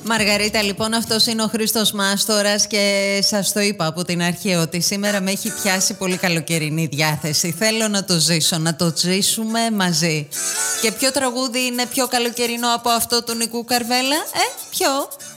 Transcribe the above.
Μαργαρίτα, λοιπόν, αυτός είναι ο Χρήστος Μάστορας και σας το είπα από την αρχή ότι σήμερα με έχει πιάσει πολύ καλοκαιρινή διάθεση. Θέλω να το ζήσω, να το ζήσουμε μαζί. Και ποιο τραγούδι είναι πιο καλοκαιρινό από αυτό του Νικού Καρβέλα? Ποιο?